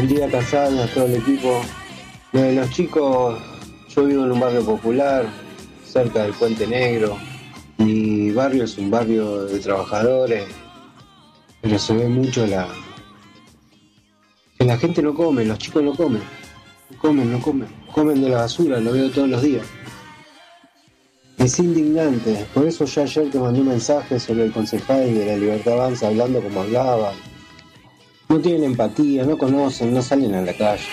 Buen día, Casal, a todo el equipo. Lo de los chicos, yo vivo en un barrio popular, cerca del Puente Negro. Mi barrio es un barrio de trabajadores, pero se ve mucho que la gente no come, los chicos no comen. Comen de la basura, lo veo todos los días. Es indignante, por eso yo ayer te mandé un mensaje sobre el concejal de la Libertad Avanza hablando como hablaba. No tienen empatía, no conocen, no salen a la calle.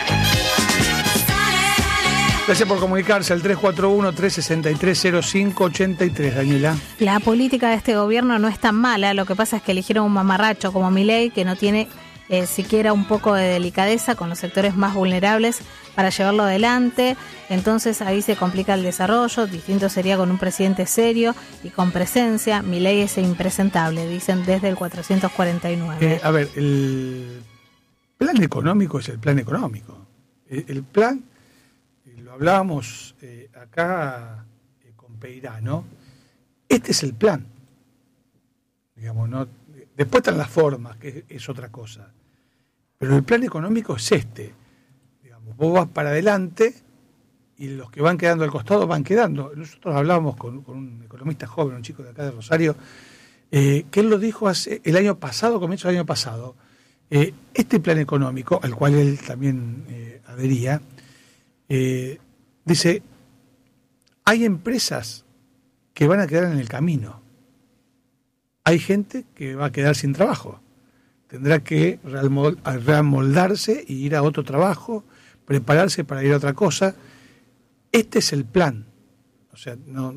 Gracias por comunicarse al 341-363-0583, Daniela. La política de este gobierno no es tan mala, lo que pasa es que eligieron un mamarracho como Milei que no tiene siquiera un poco de delicadeza con los sectores más vulnerables para llevarlo adelante, entonces ahí se complica el desarrollo. Distinto sería con un presidente serio y con presencia. Milei es impresentable, dicen desde el 449. A ver, el plan económico es el plan económico. El plan, lo hablábamos acá con Peirá, ¿no? Este es el plan. Digamos, ¿no? Después están las formas, que es otra cosa. Pero el plan económico es este. Digamos, vos vas para adelante y los que van quedando al costado van quedando. Nosotros hablábamos con un economista joven, un chico de acá de Rosario, que él lo dijo el año pasado, comienzo del año pasado. Este plan económico, al cual él también adhería, dice, hay empresas que van a quedar en el camino. Hay gente que va a quedar sin trabajo. Tendrá que reamoldarse y ir a otro trabajo, prepararse para ir a otra cosa. Este es el plan. O sea, no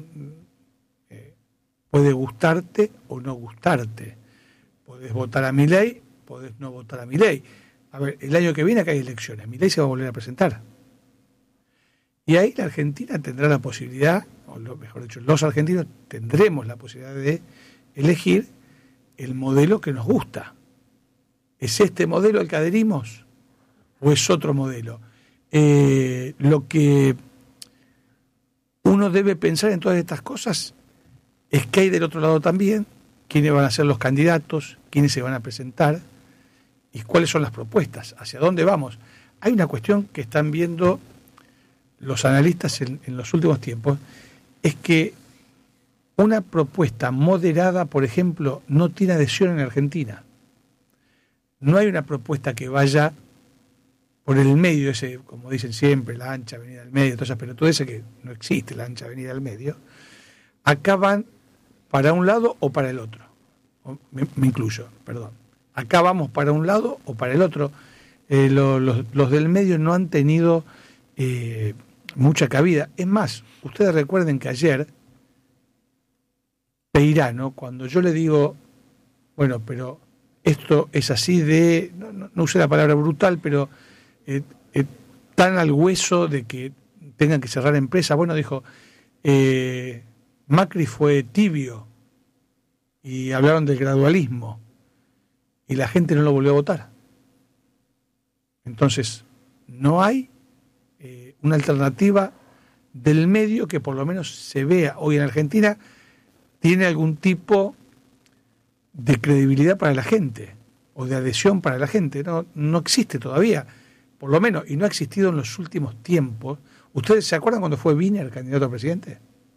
puede gustarte o no gustarte. Podés votar a Milei, podés no votar a Milei. A ver, el año que viene acá hay elecciones. Milei se va a volver a presentar. Y ahí la Argentina tendrá la posibilidad, o mejor dicho, los argentinos tendremos la posibilidad de elegir el modelo que nos gusta. ¿Es este modelo el que adherimos o es otro modelo? Lo que uno debe pensar en todas estas cosas es que hay del otro lado también, quiénes van a ser los candidatos, quiénes se van a presentar y cuáles son las propuestas, hacia dónde vamos. Hay una cuestión que están viendo los analistas en los últimos tiempos, es que una propuesta moderada, por ejemplo, no tiene adhesión en Argentina. No hay una propuesta que vaya por el medio, ese, como dicen siempre, la ancha avenida del medio, todas esas pelotudeces que no existe la ancha avenida del medio. Acá van para un lado o para el otro. Me incluyo, perdón. Acá vamos para un lado o para el otro. Los del medio no han tenido mucha cabida. Es más, ustedes recuerden que ayer Peirá, cuando yo le digo, bueno, pero esto es así de, no usé la palabra brutal, pero tan al hueso de que tengan que cerrar empresas. Bueno, dijo, Macri fue tibio y hablaron del gradualismo y la gente no lo volvió a votar. Entonces, no hay una alternativa del medio que por lo menos se vea hoy en Argentina tiene algún tipo de credibilidad para la gente o de adhesión para la gente. No existe todavía, por lo menos, y no ha existido en los últimos tiempos. ¿Ustedes se acuerdan cuando fue Wiener candidato a presidente?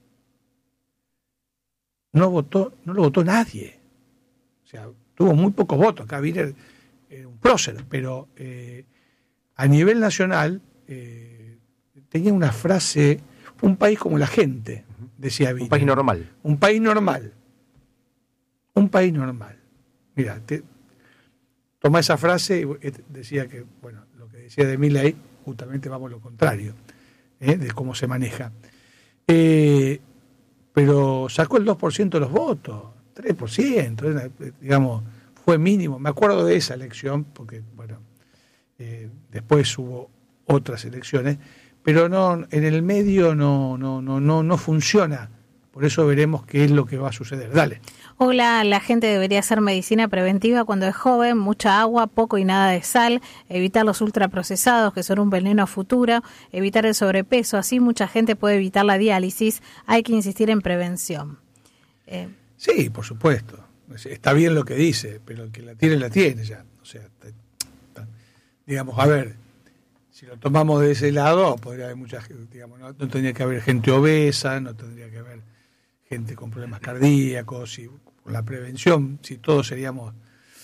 No lo votó nadie. O sea, tuvo muy pocos votos. Acá Wiener era un prócer, pero a nivel nacional tenía una frase, un país como la gente, decía Wiener. Un país normal. Un país normal. Un país normal. Mira, toma esa frase y decía que, bueno, lo que decía de Milei, justamente vamos lo contrario, de cómo se maneja. Pero sacó el 2% de los votos, 3%, digamos, fue mínimo. Me acuerdo de esa elección, porque, bueno, después hubo otras elecciones, pero no, en el medio no funciona. Por eso veremos qué es lo que va a suceder. Dale. Hola, la gente debería hacer medicina preventiva cuando es joven, mucha agua, poco y nada de sal, evitar los ultraprocesados que son un veneno a futuro, evitar el sobrepeso, así mucha gente puede evitar la diálisis, hay que insistir en prevención. Sí, por supuesto, está bien lo que dice, pero el que la tiene ya, o sea, digamos, a ver, si lo tomamos de ese lado, podría haber mucha gente, digamos, no tendría que haber gente obesa, no tendría que haber gente con problemas cardíacos, y con la prevención, si todos seríamos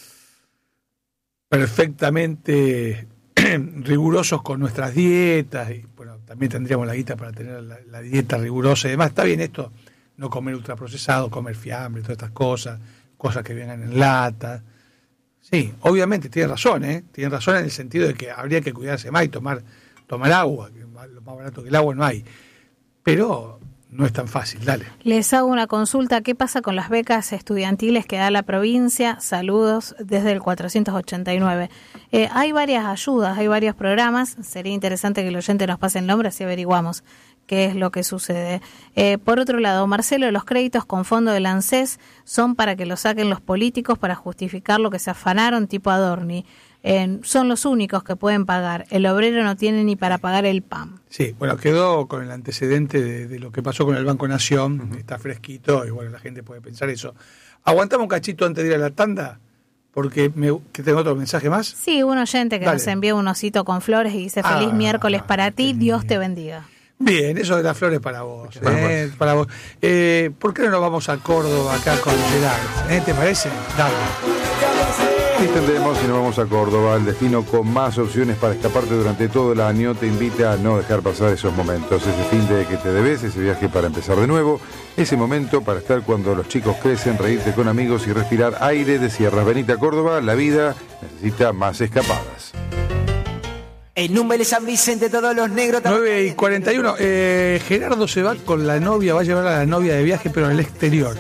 perfectamente rigurosos con nuestras dietas, y bueno, también tendríamos la guita para tener la dieta rigurosa y demás. Está bien esto, no comer ultraprocesado, comer fiambre, todas estas cosas que vengan en lata. Sí, obviamente tiene razón, tiene razón en el sentido de que habría que cuidarse más y tomar agua, que lo más barato que el agua no hay, pero no es tan fácil. Dale. Les hago una consulta. ¿Qué pasa con las becas estudiantiles que da la provincia? Saludos desde el 489. Hay varias ayudas, hay varios programas. Sería interesante que el oyente nos pase el nombre, así averiguamos qué es lo que sucede. Por otro lado, Marcelo, los créditos con fondo del ANSES son para que lo saquen los políticos para justificar lo que se afanaron, tipo Adorni. Son los únicos que pueden pagar. El obrero no tiene ni para pagar el PAM. Sí, bueno, quedó con el antecedente de lo que pasó con el Banco Nación. Está fresquito y bueno, la gente puede pensar eso. Aguantamos un cachito antes de ir a la tanda, porque que tengo otro mensaje más. Sí, un oyente que nos envió un osito con flores y dice: feliz miércoles para ti, Dios te bendiga. Bien, eso de las flores para vos. Para vos. ¿Por qué no nos vamos a Córdoba acá con Gerard? ¿Te parece? Dale. Entendemos y nos vamos a Córdoba, el destino con más opciones para escaparte durante todo el año. Te invita a no dejar pasar esos momentos, ese fin de que te debes, ese viaje para empezar de nuevo, ese momento para estar cuando los chicos crecen, reírte con amigos y respirar aire de sierras. Venite a Córdoba, la vida necesita más escapadas. En Número San Vicente todos los negros... 9:41. Gerardo se va con la novia, va a llevar a la novia de viaje, pero en el exterior.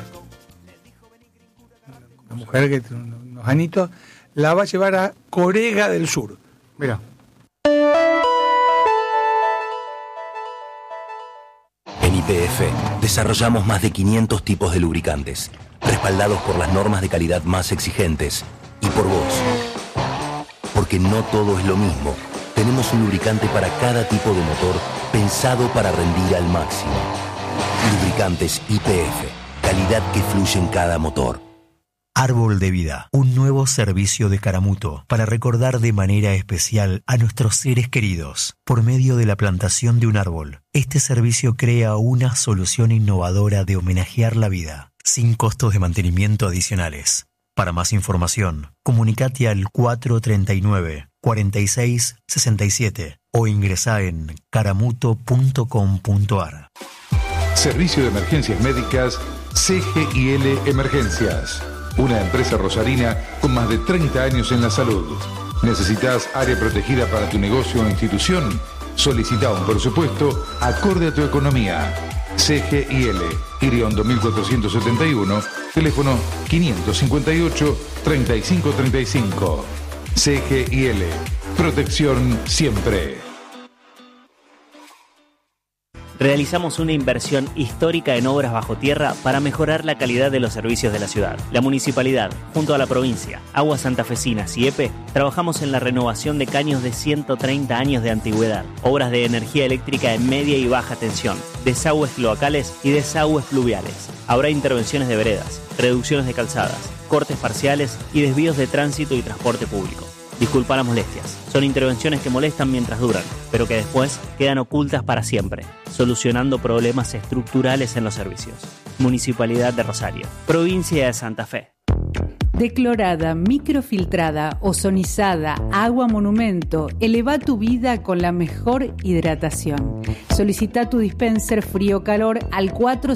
Una mujer que tiene unos anitos, la va a llevar a Corea del Sur. Mira. En YPF desarrollamos más de 500 tipos de lubricantes, respaldados por las normas de calidad más exigentes y por vos. Porque no todo es lo mismo. Tenemos un lubricante para cada tipo de motor pensado para rendir al máximo. Lubricantes YPF, calidad que fluye en cada motor. Árbol de Vida, un nuevo servicio de Caramuto para recordar de manera especial a nuestros seres queridos por medio de la plantación de un árbol. Este servicio crea una solución innovadora de homenajear la vida, sin costos de mantenimiento adicionales. Para más información, comunicate al 439-4667 o ingresá en caramuto.com.ar. Servicio de Emergencias Médicas CGIL Emergencias. Una empresa rosarina con más de 30 años en la salud. ¿Necesitas área protegida para tu negocio o institución? Solicita un presupuesto acorde a tu economía. CGIL, Iriondo 1471, teléfono 558-3535. CGIL, protección siempre. Realizamos una inversión histórica en obras bajo tierra para mejorar la calidad de los servicios de la ciudad. La municipalidad, junto a la provincia, Aguas Santafesinas y EPE, trabajamos en la renovación de caños de 130 años de antigüedad, obras de energía eléctrica en media y baja tensión, desagües cloacales y desagües pluviales. Habrá intervenciones de veredas, reducciones de calzadas, cortes parciales y desvíos de tránsito y transporte público. Disculpa las molestias. Son intervenciones que molestan mientras duran, pero que después quedan ocultas para siempre, solucionando problemas estructurales en los servicios. Municipalidad de Rosario, Provincia de Santa Fe. Declorada, microfiltrada, ozonizada, agua monumento, eleva tu vida con la mejor hidratación. Solicita tu dispenser frío-calor al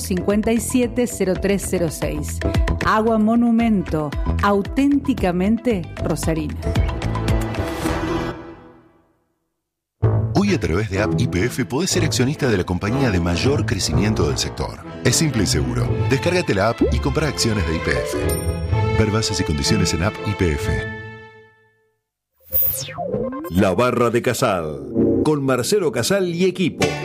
457-0306. Agua monumento, auténticamente rosarina. Hoy a través de App YPF podés ser accionista de la compañía de mayor crecimiento del sector. Es simple y seguro. Descárgate la app y compra acciones de YPF. Ver bases y condiciones en App YPF. La Barra de Casal, con Marcelo Casal y equipo.